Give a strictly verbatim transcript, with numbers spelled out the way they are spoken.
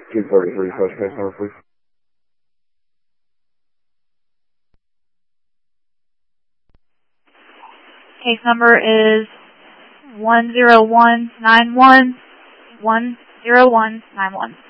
two thirty-three, first case number, please. Case number is one zero one nine one one zero one nine one.